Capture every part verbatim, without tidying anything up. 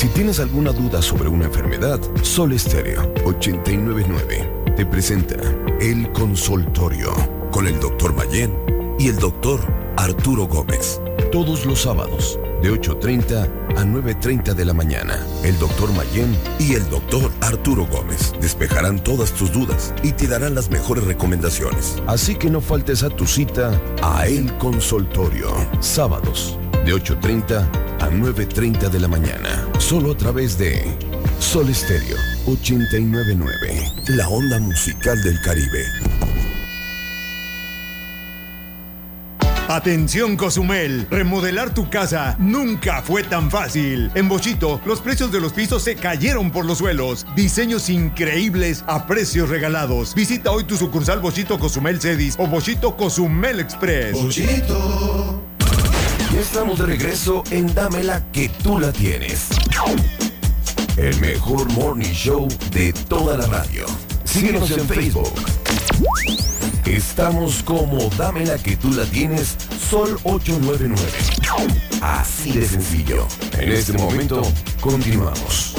Si tienes alguna duda sobre una enfermedad, Sol Estéreo ochenta y nueve punto nueve te presenta El Consultorio con el doctor Mayén y el doctor Arturo Gómez. Todos los sábados, de ocho treinta a nueve treinta de la mañana, el doctor Mayén y el doctor Arturo Gómez despejarán todas tus dudas y te darán las mejores recomendaciones. Así que no faltes a tu cita a El Consultorio, sábados, de ocho treinta a nueve treinta de la mañana, solo a través de Sol Estéreo ochenta y nueve punto nueve, la onda musical del Caribe. Atención Cozumel, remodelar tu casa nunca fue tan fácil. En Bochito, los precios de los pisos se cayeron por los suelos. Diseños increíbles a precios regalados. Visita hoy tu sucursal Bochito Cozumel Cedis o Bochito Cozumel Express. Bochito. Ya estamos de regreso en Dámela que tú la tienes. El mejor morning show de toda la radio. Síguenos en Facebook. Estamos como Dámela que tú la tienes, Sol ocho nueve nueve. Así de sencillo. En este momento, continuamos.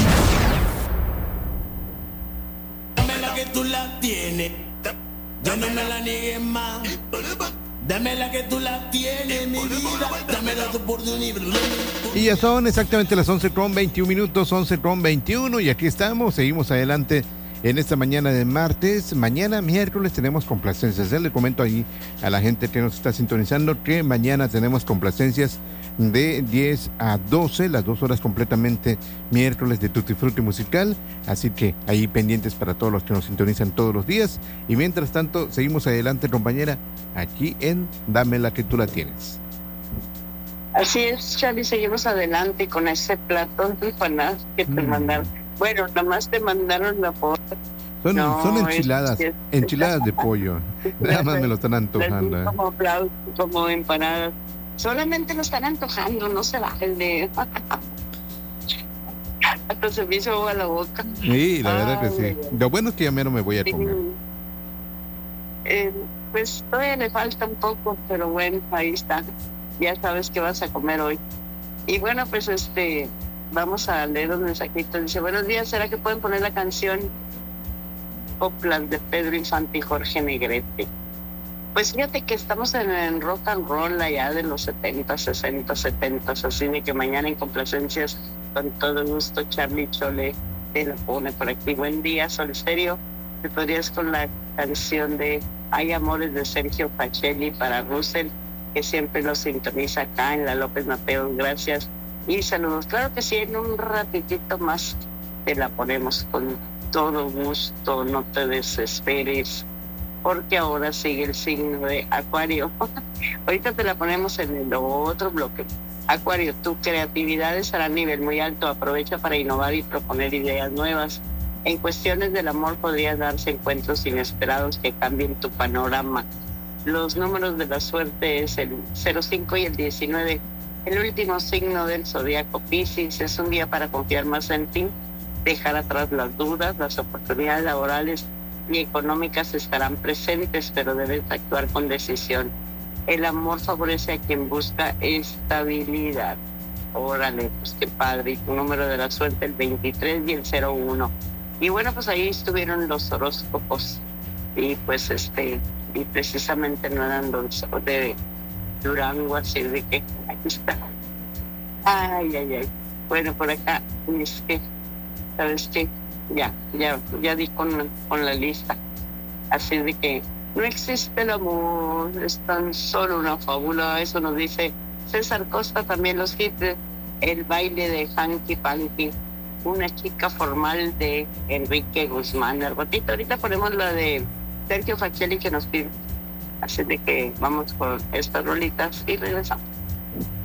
Dámela que tú la tienes. Ya no me la niegues más. Dámela que tú la tienes, mi vida. Dámela tu oportunidad. Y ya son exactamente las once con veintiún minutos, once con veintiuno, y aquí estamos, seguimos adelante en esta mañana de martes. Mañana miércoles tenemos complacencias. Ya le comento ahí a la gente que nos está sintonizando que mañana tenemos complacencias de diez a doce, las dos horas completamente miércoles de Tutti Frutti musical, así que ahí pendientes para todos los que nos sintonizan todos los días. Y mientras tanto seguimos adelante, compañera, aquí en Dámela que tú la tienes. Así es, Charlie, seguimos adelante con ese platón de empanadas que te mm. mandaron. Bueno, nada más te mandaron la foto. Son, no, son enchiladas, es, es, enchiladas de pollo. Nada más me lo están antojando. Como, eh. como empanadas. Solamente lo están antojando, no se vale. Hasta se me hizo agua la boca. Sí, la verdad Ay, que sí. Lo bueno es que ya mero me voy a comer. Eh, pues todavía le falta un poco, pero bueno, ahí está. Ya sabes qué vas a comer hoy. Y bueno, pues este... vamos a leer un mensajito. Dice, buenos días, ¿será que pueden poner la canción Coplas de Pedro Infante y Jorge Negrete? Pues fíjate que estamos en, en rock and roll allá de los setenta, sesenta, setenta, así de que mañana en complacencias, con todo gusto, Charlie Chole te la pone por aquí. Buen día, Sol Estéreo. Te podrías con la canción de Hay Amores de Sergio Pacelli para Russell, que siempre lo sintoniza acá en la López Mateos. Gracias. Y saludos. Claro que sí, en un ratitito más te la ponemos con todo gusto, no te desesperes, porque ahora sigue el signo de Acuario. Ahorita te la ponemos en el otro bloque. Acuario, tu creatividad estará a nivel muy alto, aprovecha para innovar y proponer ideas nuevas. En cuestiones del amor podrías darse encuentros inesperados que cambien tu panorama. Los números de la suerte es el cero cinco y el diecinueve. El último signo del zodiaco Piscis. Es un día para confiar más en ti, dejar atrás las dudas. Las oportunidades laborales y económicas estarán presentes, pero debes actuar con decisión. El amor favorece a quien busca estabilidad. Órale, pues qué padre. Y tu número de la suerte, el veintitrés y el cero uno. Y bueno, pues ahí estuvieron los horóscopos. Y pues este, y precisamente no eran los de Durango, así de que aquí está. Ay, ay, ay. Bueno, por acá, es que, ¿sabes qué? Ya, ya, ya di con, con la lista. Así de que no existe el amor, es tan solo una fábula. Eso nos dice César Costa. También los hits, el baile de Hanky Panky, una chica formal de Enrique Guzmán. Al ratito, ahorita ponemos la de Sergio Pacelli que nos pide. Así de que vamos con estas rolitas y regresamos.